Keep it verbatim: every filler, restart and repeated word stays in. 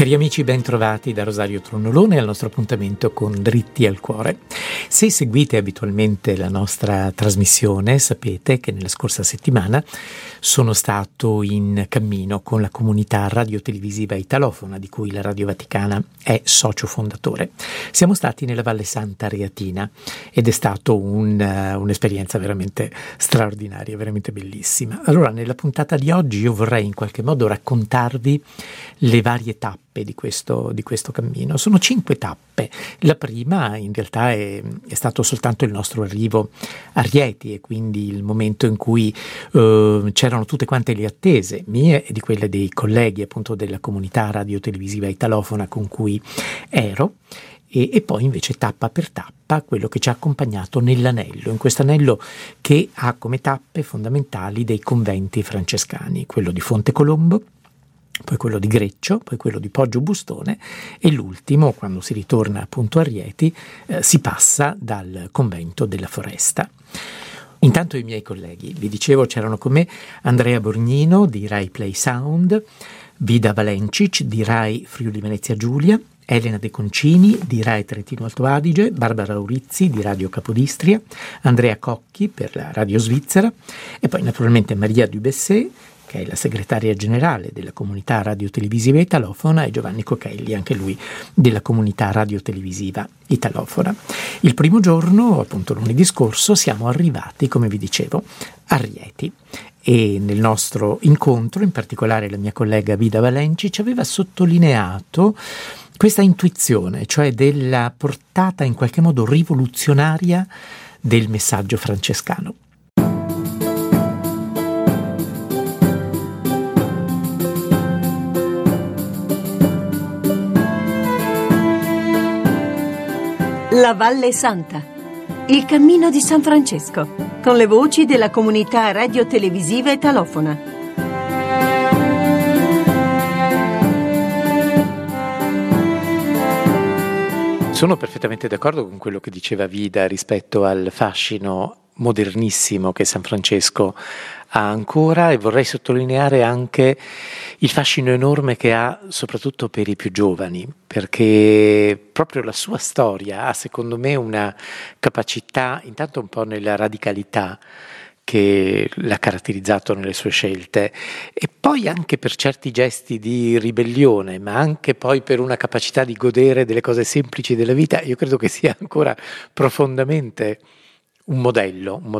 Cari amici, ben trovati da Rosario Tronnolone al nostro appuntamento con Dritti al Cuore. Se seguite abitualmente la nostra trasmissione, sapete che nella scorsa settimana sono stato in cammino con la comunità radiotelevisiva italofona di cui la Radio Vaticana è socio fondatore. Siamo stati nella Valle Santa Reatina ed è stato un, uh, un'esperienza veramente straordinaria, veramente bellissima. Allora, nella puntata di oggi io vorrei in qualche modo raccontarvi le varie tappe di questo, di questo cammino. Sono cinque tappe. La prima in realtà è, è stato soltanto il nostro arrivo a Rieti e quindi il momento in cui uh, c'erano tutte quante le attese mie e di quelle dei colleghi appunto della comunità radiotelevisiva italofona con cui ero. E, e poi invece tappa per tappa quello che ci ha accompagnato nell'anello, in questo anello che ha come tappe fondamentali dei conventi francescani, quello di Fonte Colombo, poi quello di Greccio, poi quello di Poggio Bustone e l'ultimo, quando si ritorna appunto a Rieti, eh, si passa dal convento della Foresta. Intanto i miei colleghi, vi dicevo, c'erano con me Andrea Borgnino di Rai Play Sound, Vida Valencic di Rai Friuli Venezia Giulia, Elena De Concini di Rai Trentino Alto Adige, Barbara Aurizzi di Radio Capodistria, Andrea Cocchi per la Radio Svizzera e poi naturalmente Maria Dubessé, che è la segretaria generale della comunità radiotelevisiva italofona, e Giovanni Cochelli, anche lui della comunità radiotelevisiva italofona. Il primo giorno, appunto lunedì scorso, siamo arrivati, come vi dicevo, a Rieti. E nel nostro incontro, in particolare la mia collega Vida Valenci, ci aveva sottolineato questa intuizione, cioè della portata in qualche modo rivoluzionaria del messaggio francescano. La Valle Santa, il cammino di San Francesco, con le voci della comunità radiotelevisiva italofona. Sono perfettamente d'accordo con quello che diceva Vida rispetto al fascino modernissimo che San Francesco ha ancora, e vorrei sottolineare anche il fascino enorme che ha soprattutto per i più giovani, perché proprio la sua storia ha secondo me una capacità, intanto un po' nella radicalità che l'ha caratterizzato nelle sue scelte, e poi anche per certi gesti di ribellione, ma anche poi per una capacità di godere delle cose semplici della vita. Io credo che sia ancora profondamente un modello, un